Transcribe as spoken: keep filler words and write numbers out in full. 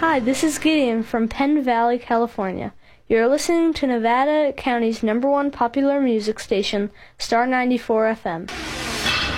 Hi, this is Gideon from Penn Valley, California. You're listening to Nevada County's number one popular music station, Star ninety-four F M.